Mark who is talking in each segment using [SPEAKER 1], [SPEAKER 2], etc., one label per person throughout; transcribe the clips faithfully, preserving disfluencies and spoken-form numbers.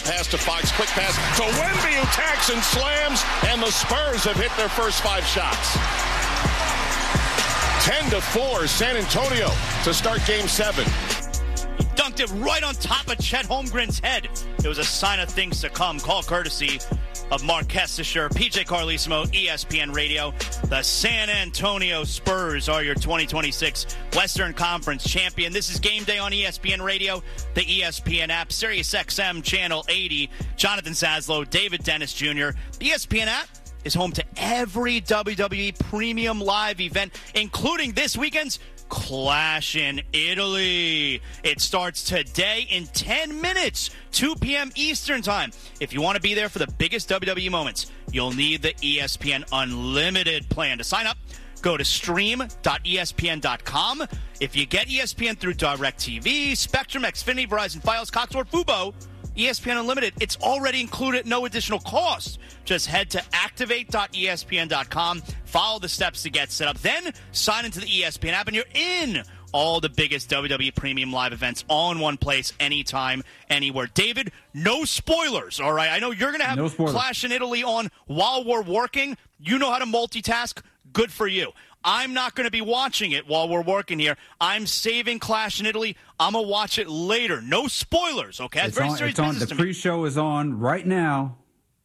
[SPEAKER 1] pass to Fox. Quick pass to Wemby, who tags and slams. And the Spurs have hit their first five shots. ten to four, San Antonio to start game seven.
[SPEAKER 2] He dunked it right on top of Chet Holmgren's head. It was a sign of things to come. Call courtesy of Mark Kestisher, P J Carlesimo, E S P N Radio. The San Antonio Spurs are your twenty twenty-six Western Conference champion. This is Game Day on E S P N Radio, the E S P N app, Sirius X M Channel eighty. Jonathan Zaslow, David Dennis Junior The E S P N app is home to every W W E Premium Live event, including this weekend's Clash in Italy. It starts today in ten minutes, two p.m. Eastern Time. If you want to be there for the biggest W W E moments, you'll need the E S P N Unlimited plan. To sign up, go to stream dot E S P N dot com. If you get E S P N through DirecTV, Spectrum, Xfinity, Verizon, Fios, Cox, or Fubo, E S P N Unlimited, it's already included at no additional cost. Just head to activate dot E S P N dot com, follow the steps to get set up, then sign into the E S P N app, and you're in all the biggest W W E Premium Live events all in one place, anytime, anywhere. David, no spoilers, all right? I know you're going to have
[SPEAKER 3] no
[SPEAKER 2] Clash in Italy on while we're working. You know how to multitask. Good for you. I'm not going to be watching it while we're working here. I'm saving Clash in Italy. I'm going to watch it later. No spoilers, okay? That's
[SPEAKER 3] it's
[SPEAKER 2] very
[SPEAKER 3] on,
[SPEAKER 2] serious
[SPEAKER 3] it's on,
[SPEAKER 2] business
[SPEAKER 3] the
[SPEAKER 2] to me.
[SPEAKER 3] pre-show is on right now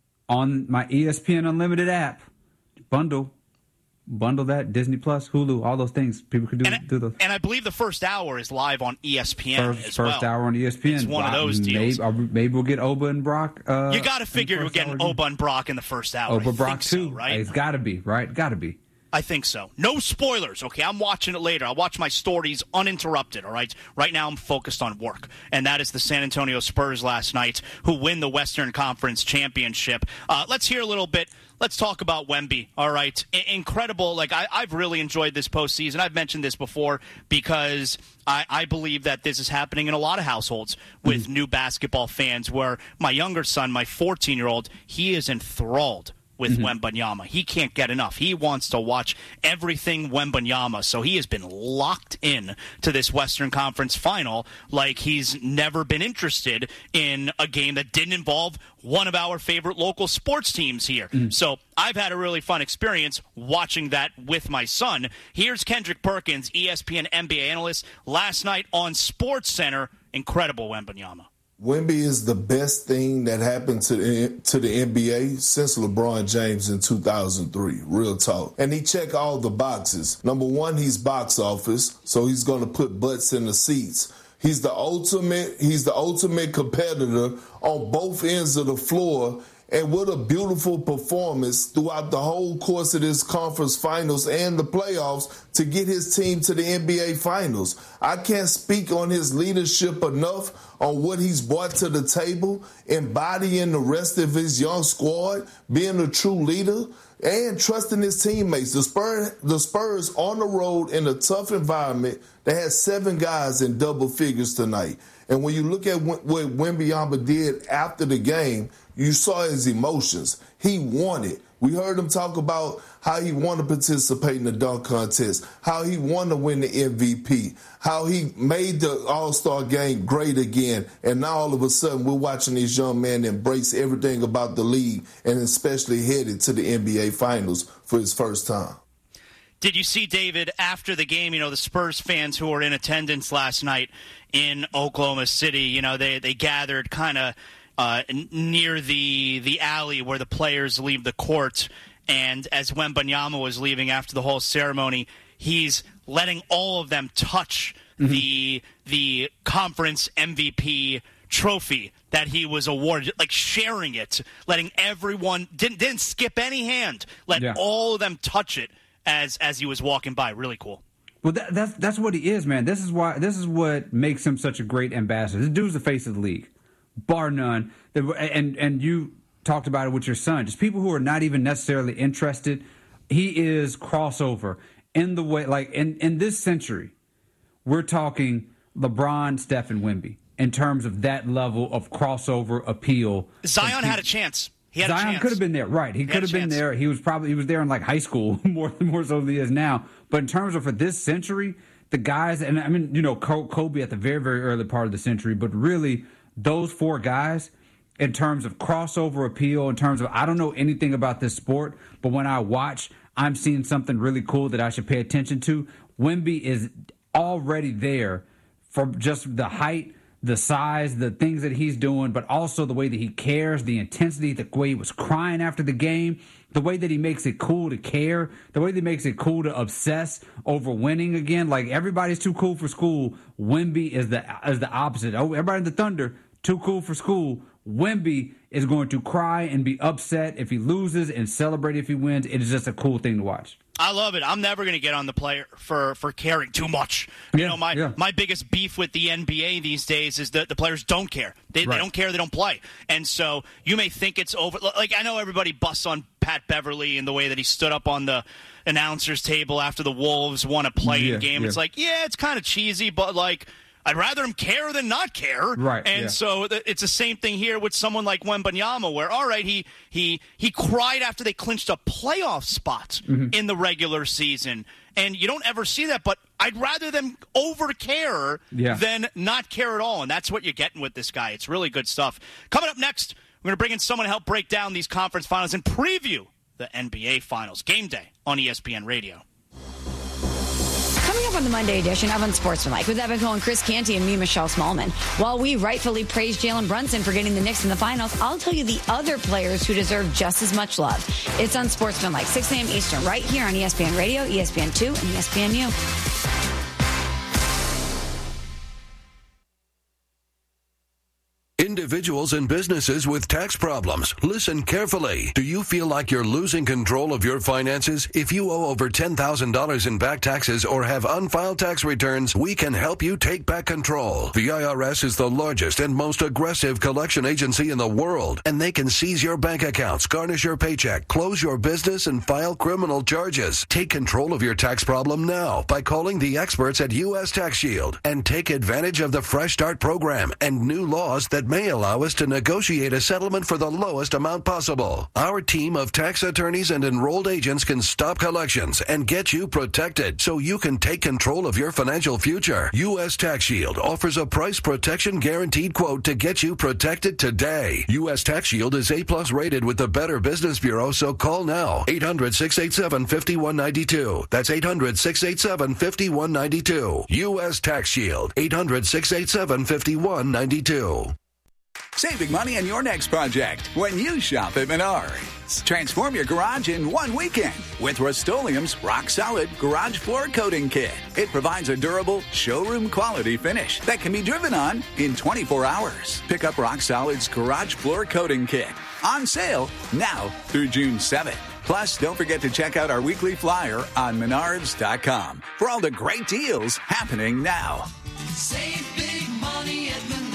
[SPEAKER 3] on my E S P N Unlimited app. Bundle. Bundle that, Disney Plus, Hulu, all those things. People can do,
[SPEAKER 2] and,
[SPEAKER 3] do those.
[SPEAKER 2] And I believe the first hour is live on E S P N
[SPEAKER 3] First,
[SPEAKER 2] as
[SPEAKER 3] first
[SPEAKER 2] well.
[SPEAKER 3] hour on E S P N.
[SPEAKER 2] It's one of those
[SPEAKER 3] maybe,
[SPEAKER 2] deals.
[SPEAKER 3] Maybe we'll get Oba and Brock. Uh,
[SPEAKER 2] you got to figure we're getting Oba and Brock in the first hour.
[SPEAKER 3] Oba
[SPEAKER 2] I
[SPEAKER 3] Brock
[SPEAKER 2] think
[SPEAKER 3] too,
[SPEAKER 2] so, right?
[SPEAKER 3] It's got to be, right? Got to be.
[SPEAKER 2] I think so. No spoilers, okay? I'm watching it later. I'll watch my stories uninterrupted, all right? Right now I'm focused on work, and that is the San Antonio Spurs last night who win the Western Conference Championship. Uh, let's hear a little bit. Let's talk about Wemby, all right? I- incredible. Like, I- I've really enjoyed this postseason. I've mentioned this before because I, I believe that this is happening in a lot of households with mm-hmm. new basketball fans where my younger son, my fourteen-year-old, he is enthralled with mm-hmm. Wembanyama. He can't get enough. He wants to watch everything Wembanyama. So he has been locked in to this Western Conference final like he's never been interested in a game that didn't involve one of our favorite local sports teams here. Mm-hmm. So I've had a really fun experience watching that with my son. Here's Kendrick Perkins, E S P N N B A analyst, last night on SportsCenter. Incredible Wembanyama.
[SPEAKER 4] Wemby is the best thing that happened to the, to the N B A since LeBron James in two thousand three. Real talk. And he checked all the boxes. Number one, he's box office, so he's going to put butts in the seats. He's the ultimate. He's the ultimate competitor on both ends of the floor. And what a beautiful performance throughout the whole course of this conference finals and the playoffs to get his team to the N B A finals. I can't speak on his leadership enough on what he's brought to the table, embodying the rest of his young squad, being a true leader, and trusting his teammates. The Spurs, the Spurs on the road in a tough environment, they had seven guys in double figures tonight. And when you look at what Wembanyama did after the game, you saw his emotions. He wanted. We heard him talk about how he wanted to participate in the dunk contest, how he wanted to win the M V P, how he made the All-Star game great again. And now all of a sudden we're watching this young man embrace everything about the league and especially headed to the N B A Finals for his first time.
[SPEAKER 2] Did you see, David, after the game, you know, the Spurs fans who were in attendance last night in Oklahoma City, you know, they, they gathered kind of uh, near the the alley where the players leave the court. And as Wembanyama was leaving after the whole ceremony, he's letting all of them touch mm-hmm. the the conference M V P trophy that he was awarded, like sharing it, letting everyone, didn't, didn't skip any hand, let yeah. all of them touch it as as he was walking by. Really cool.
[SPEAKER 3] Well, that, that's that's what he is, man. This is why. This is what makes him such a great ambassador. This dude's the face of the league, bar none. And and you talked about it with your son. Just people who are not even necessarily interested. He is crossover in the way, like in in this century, we're talking LeBron, Steph, and Wemby in terms of that level of crossover appeal.
[SPEAKER 2] Zion had a chance. He had
[SPEAKER 3] Zion
[SPEAKER 2] a chance.
[SPEAKER 3] could have been there, right? He, he could have been chance. there. He was probably he was there in like high school more more so than he is now. But in terms of for this century, the guys, and I mean, you know, Kobe at the very very early part of the century, but really those four guys, in terms of crossover appeal, in terms of I don't know anything about this sport, but when I watch, I'm seeing something really cool that I should pay attention to. Wemby is already there for just the height, the size, the things that he's doing, but also the way that he cares, the intensity, the way he was crying after the game, the way that he makes it cool to care, the way that he makes it cool to obsess over winning again. Like, everybody's too cool for school. Wemby is the is the opposite. Oh, everybody in the Thunder, too cool for school. Wemby is going to cry and be upset if he loses and celebrate if he wins. It is just a cool thing to watch.
[SPEAKER 2] I love it. I'm never going to get on the player for, for caring too much. You
[SPEAKER 3] yeah,
[SPEAKER 2] know, my
[SPEAKER 3] yeah.
[SPEAKER 2] my biggest beef with the N B A these days is that the players don't care. They, right. they don't care. They don't play. And so you may think it's over. Like, I know everybody busts on Pat Beverly in the way that he stood up on the announcer's table after the Wolves won a play-in
[SPEAKER 3] yeah,
[SPEAKER 2] game.
[SPEAKER 3] Yeah.
[SPEAKER 2] It's like, yeah, it's kind of cheesy, but like, I'd rather him care than not care.
[SPEAKER 3] Right.
[SPEAKER 2] And
[SPEAKER 3] yeah.
[SPEAKER 2] so it's the same thing here with someone like Wembanyama, where, all right, he he he cried after they clinched a playoff spot mm-hmm. in the regular season. And you don't ever see that, but I'd rather them over care
[SPEAKER 3] yeah.
[SPEAKER 2] than not care at all. And that's what you're getting with this guy. It's really good stuff. Coming up next, we're going to bring in someone to help break down these conference finals and preview the N B A finals. Game day on E S P N Radio.
[SPEAKER 5] Coming up on the Monday edition of Unsportsmanlike with Evan Cohen, Chris Canty, and me, Michelle Smallman. While we rightfully praise Jalen Brunson for getting the Knicks in the finals, I'll tell you the other players who deserve just as much love. It's Unsportsmanlike, six a.m. Eastern, right here on E S P N Radio, E S P N two, and E S P N U.
[SPEAKER 6] Individuals and businesses with tax problems, listen carefully. Do you feel like you're losing control of your finances? If you owe over ten thousand dollars in back taxes or have unfiled tax returns, we can help you take back control. The I R S is the largest and most aggressive collection agency in the world, and they can seize your bank accounts, garnish your paycheck, close your business, and file criminal charges. Take control of your tax problem now by calling the experts at U S Tax Shield and take advantage of the Fresh Start program and new laws that may allow us to negotiate a settlement for the lowest amount possible. Our team of tax attorneys and enrolled agents can stop collections and get you protected so you can take control of your financial future. U S Tax Shield offers a price protection guaranteed quote to get you protected today. U S Tax Shield is A plus rated with the Better Business Bureau, so call now. eight hundred, six eight seven, five one nine two. That's eight hundred, six eight seven, five one nine two. U S Tax Shield. eight hundred, six eight seven, five one nine two.
[SPEAKER 7] Saving money on your next project when you shop at Menards. Transform your garage in one weekend with Rust-Oleum's Rock Solid Garage Floor Coating Kit. It provides a durable, showroom-quality finish that can be driven on in twenty-four hours. Pick up Rock Solid's Garage Floor Coating Kit. On sale now through June seventh. Plus, don't forget to check out our weekly flyer on menards dot com for all the great deals happening now.
[SPEAKER 8] Save big money at Menards.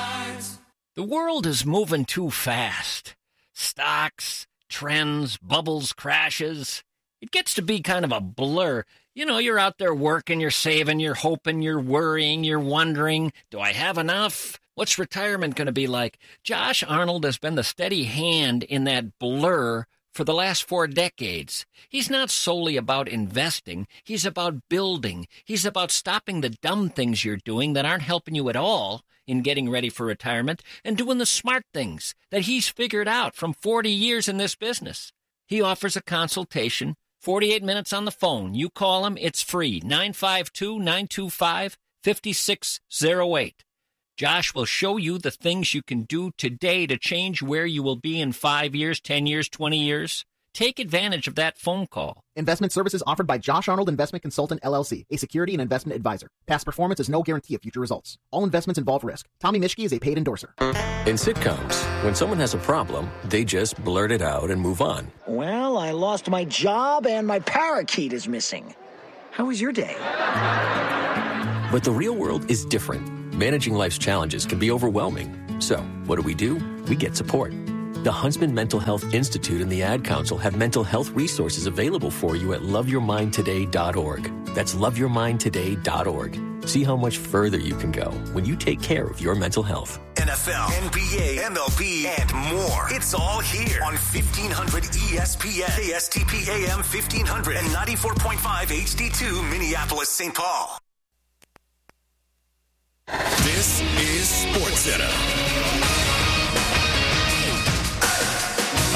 [SPEAKER 9] The world is moving too fast. Stocks, trends, bubbles, crashes. It gets to be kind of a blur. You know, you're out there working, you're saving, you're hoping, you're worrying, you're wondering, do I have enough? What's retirement going to be like? Josh Arnold has been the steady hand in that blur for the last four decades. He's not solely about investing. He's about building. He's about stopping the dumb things you're doing that aren't helping you at all in getting ready for retirement and doing the smart things that he's figured out from forty years in this business. He offers a consultation, forty-eight minutes on the phone. You call him, it's free, nine five two, nine two five, five six zero eight. Josh will show you the things you can do today to change where you will be in five years, ten years, twenty years. Take advantage of that phone call.
[SPEAKER 10] Investment services offered by Josh Arnold Investment Consultant, L L C, a security and investment advisor. Past performance is no guarantee of future results. All investments involve risk. Tommy Mischke is a paid endorser.
[SPEAKER 11] In sitcoms, when someone has a problem, they just blurt it out and move on.
[SPEAKER 12] Well, I lost my job and my parakeet is missing. How was your day?
[SPEAKER 11] But the real world is different. Managing life's challenges can be overwhelming. So, what do we do? We get support. The Huntsman Mental Health Institute and the Ad Council have mental health resources available for you at love your mind today dot org. That's love your mind today dot org. See how much further you can go when you take care of your mental health.
[SPEAKER 13] N F L, N B A, M L B, and more. It's all here on fifteen hundred E S P N, K S T P A M fifteen hundred, and ninety-four point five H D two Minneapolis, Saint Paul.
[SPEAKER 14] This is SportsCenter.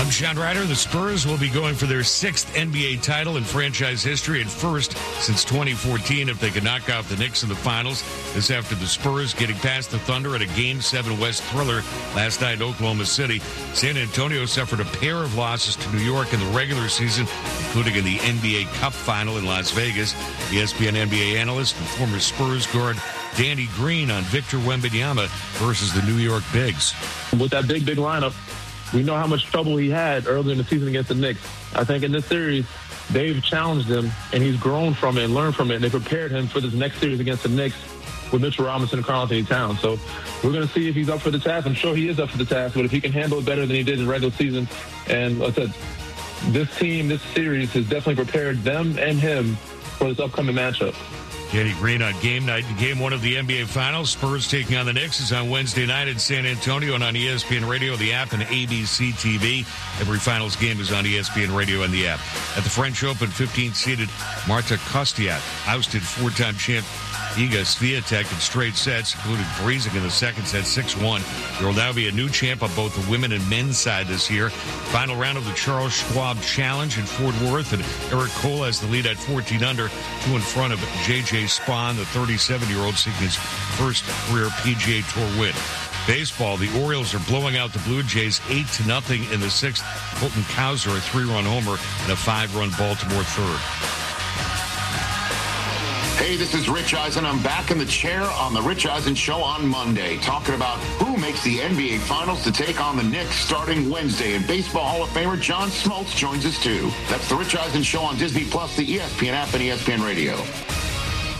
[SPEAKER 14] I'm Sean Ryder. The Spurs will be going for their sixth N B A title in franchise history and first since twenty fourteen if they can knock out the Knicks in the finals. This after the Spurs getting past the Thunder at a Game seven West thriller last night in Oklahoma City. San Antonio suffered a pair of losses to New York in the regular season, including in the N B A Cup final in Las Vegas. E S P N N B A analyst and former Spurs guard Danny Green on Victor Wembanyama versus the New York Bigs.
[SPEAKER 15] With that big, big lineup, we know how much trouble he had earlier in the season against the Knicks. I think in this series, they've challenged him, and he's grown from it and learned from it, and they prepared him for this next series against the Knicks with Mitchell Robinson and Karl-Anthony Towns. So we're going to see if he's up for the task. I'm sure he is up for the task, but if he can handle it better than he did in the regular season, and like I said, this team, this series has definitely prepared them and him for this upcoming matchup.
[SPEAKER 14] Danny Green on game night in game one of the N B A Finals. Spurs taking on the Knicks is on Wednesday night in San Antonio and on E S P N Radio, the app, and A B C T V. Every Finals game is on E S P N Radio and the app. At the French Open, fifteenth-seeded Marta Kostyuk ousted four-time champ Iga Swiatek in straight sets, including breezing in the second set six one. There will now be a new champ on both the women and men's side this year. Final round of the Charles Schwab Challenge in Fort Worth, and Eric Cole has the lead at fourteen under, two in front of J J Spawn, the thirty-seven-year-old, seeking his first career P G A Tour win. Baseball, the Orioles are blowing out the Blue Jays eight to nothing in the sixth. Colton Cowser, a three-run homer, and a five-run Baltimore third.
[SPEAKER 16] Hey, this is Rich Eisen. I'm back in the chair on the Rich Eisen Show on Monday, talking about who makes the N B A Finals to take on the Knicks starting Wednesday. And Baseball Hall of Famer John Smoltz joins us too. That's the Rich Eisen Show on Disney Plus, the E S P N app, and E S P N Radio.